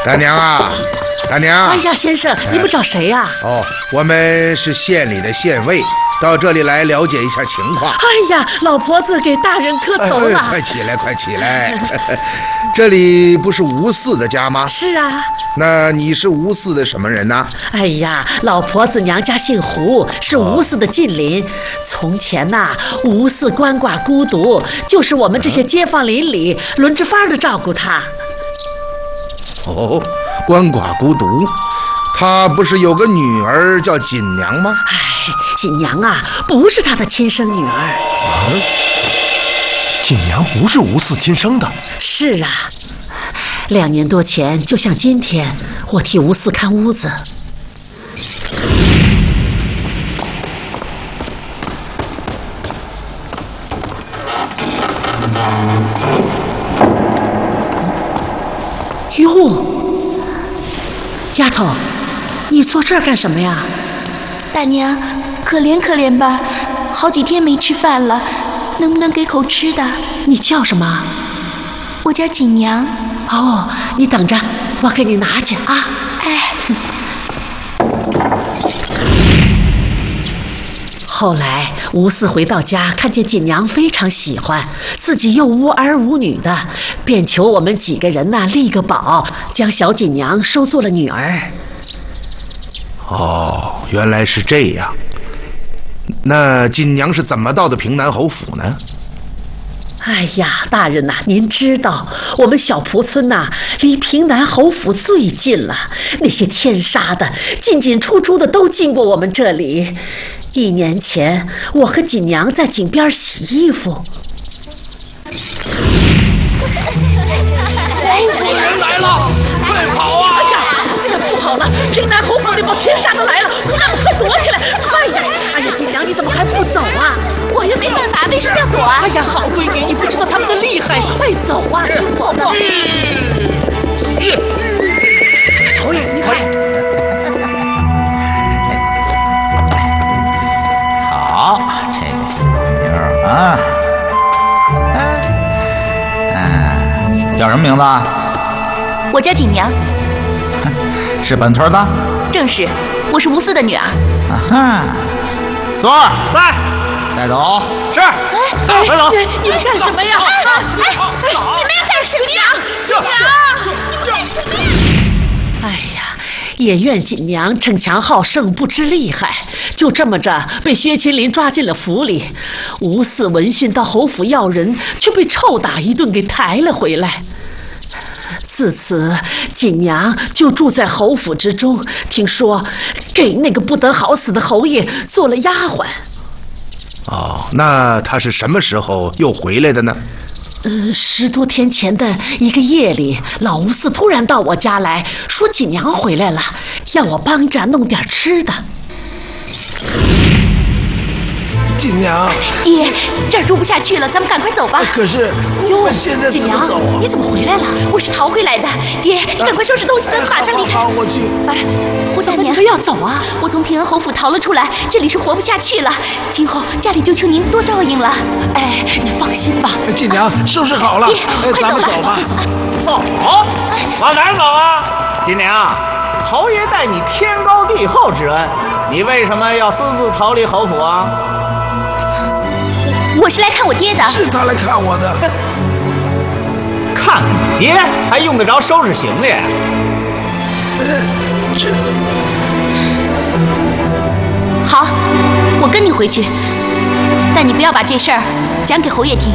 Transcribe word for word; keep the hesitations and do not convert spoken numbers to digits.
大娘啊，大娘！ 哎呀，先生，你们找谁呀？ 哦，我们是县里的县尉，到这里来了解一下情况。 哎呀，老婆子给大人磕头了！ 哎、快起来，快起来！这里不是吴四的家吗？ 是啊。 那你是吴四的什么人呢？ 哎呀，老婆子娘家姓胡，是吴四的近邻。哦、从前呐、啊，吴四鳏寡孤独，就是我们这些街坊邻里轮着法的照顾他。 哦，鳏寡孤独，他不是有个女儿叫锦娘吗？ 哎，锦娘啊，不是他的亲生女儿。 啊，锦娘不是吴四亲生的。 是啊，两年多前，就像今天，我替吴四看屋子。哟，丫头，你坐这儿干什么呀？ 大娘，可怜可怜吧，好几天没吃饭了，能不能给口吃的？ 你叫什么？ 我叫锦娘。 哦，你等着，我给你拿去啊。 哎。 后来吴四回到家，看见锦娘非常喜欢，自己又无儿无女的，便求我们几个人呐、啊、立个保，将小锦娘收做了女儿。 哦，原来是这样。那锦娘是怎么到的平南侯府呢？ 哎呀，大人呐、啊，您知道我们小蒲村呐、啊，离平南侯府最近了，那些天杀的进进出出的都经过我们这里。一年前，我和锦娘在井边洗衣服。 皇府的人来了，快跑啊！ 哎呀，哎呀，不好了，平南侯府那帮天杀的来了，快快躲起来！哎呀，哎呀，锦娘你怎么还不走啊？ 我又没办法，为什么要躲啊？ 哎呀，好闺女，你不知道他们的厉害，快走啊！听我的。 侯爷，你看。 好，这个小妞儿啊，嗯、嗯，叫什么名字？ 我叫锦娘。 是本村的？ 正是，我是吴四的女儿。 啊哈，哥儿在，带走。 是。 哎， 快走！ 你们干什么呀？ 哎哎，你们要干什么呀？ 锦娘， 你们干什么呀？ 哎呀，也怨锦娘逞强好胜，不知厉害，就这么着被薛麒麟抓进了府里。吴四闻讯到侯府要人，却被臭打一顿给抬了回来。自此，锦娘就住在侯府之中，听说给那个不得好死的侯爷做了丫鬟。 哦，那他是什么时候又回来的呢？ 呃，十多天前的一个夜里，老吴四突然到我家来说锦娘回来了，要我帮着弄点吃的。 锦娘， 爹，这儿住不下去了，咱们赶快走吧。 可是我们现在怎么走啊？ 你怎么回来了？ 我是逃回来的。爹，你赶快收拾东西，咱们马上离开。 好，我去。 哎，胡大娘， 不要走啊！ 我从平安侯府逃了出来，这里是活不下去了。今后家里就求您多照应了。 哎，你放心吧。 锦娘，收拾好了， 爹，快走吧， 快走。 走， 往哪儿走啊？锦娘，侯爷待你天高地厚之恩，你为什么要私自逃离侯府啊？ 我是来看我爹的。 是他来看我的。 看看你爹，还用得着收拾行李？ 这好，我跟你回去，但你不要把这事儿讲给侯爷听。